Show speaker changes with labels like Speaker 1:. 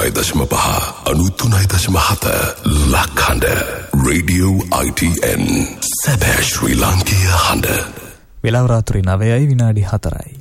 Speaker 1: 93.5 93.7 ලක්හඬ radio ITN සැබෑ ශ්‍රී ලාංකීය හඬ.
Speaker 2: වෙලාව රාත්‍රී 9:04.